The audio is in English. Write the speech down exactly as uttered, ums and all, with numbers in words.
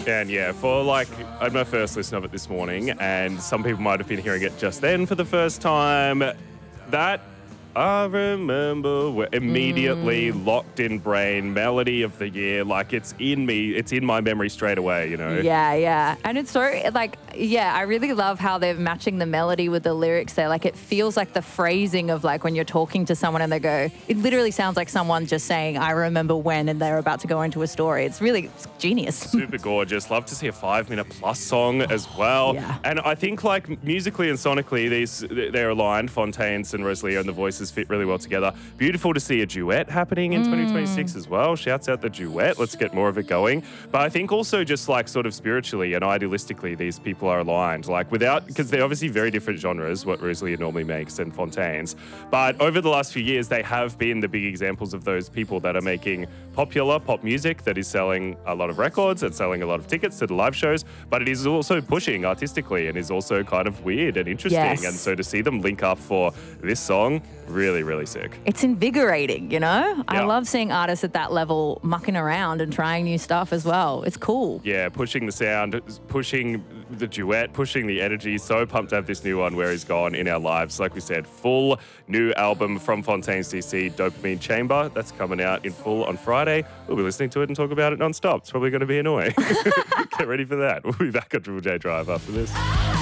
And yeah, for like, I had my first listen of it this morning, and some people might have been hearing it just then for the first time. That I remember where immediately Mm. locked in brain, melody of the year. Like it's in me, it's in my memory straight away, you know? Yeah, yeah. And it's so, like, yeah, I really love how they're matching the melody with the lyrics there. Like, it feels like the phrasing of, like, when you're talking to someone and they go, it literally sounds like someone just saying, I remember when, and they're about to go into a story. It's really it's genius. Super gorgeous. Love to see a five minute plus song as well. Yeah. And I think like musically and sonically, these they're aligned. Fontaines and Rosalia and the voices fit really well together. Beautiful to see a duet happening in twenty twenty-six as well. Shouts out the duet. Let's get more of it going. But I think also just like sort of spiritually and idealistically, these people are aligned. Like without, because they're obviously very different genres, what Rosalia normally makes and Fontaines. But over the last few years, they have been the big examples of those people that are making popular pop music that is selling a lot of records and selling a lot of tickets to the live shows, but it is also pushing artistically and is also kind of weird and interesting. Yes. And so to see them link up for this song, really, really sick. It's invigorating, you know? I Yeah. love seeing artists at that level mucking around and trying new stuff as well. It's cool. Yeah, pushing the sound, pushing the duet, pushing the energy. So pumped to have this new one, Where He's Gone, in our lives. Like we said, full new album from Fontaines D C, Dopamine Chamber. That's coming out in full on Friday. We'll be listening to it and talk about it non-stop. It's probably going to be annoying. Get ready for that. We'll be back on Triple J Drive after this.